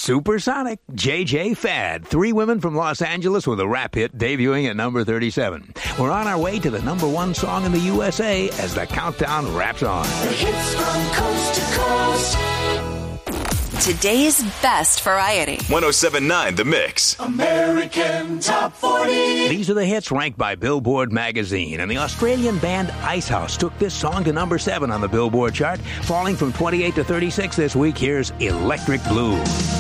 Supersonic, JJ Fad. 3 women from Los Angeles with a rap hit debuting at number 37. We're on our way to the number 1 song in the USA as the countdown wraps on. The hits from coast to coast. Today's best variety. 107.9 The Mix. American Top 40. These are the hits ranked by Billboard magazine, and the Australian band Icehouse took this song to number 7 on the Billboard chart, falling from 28 to 36 this week. Here's Electric Blue.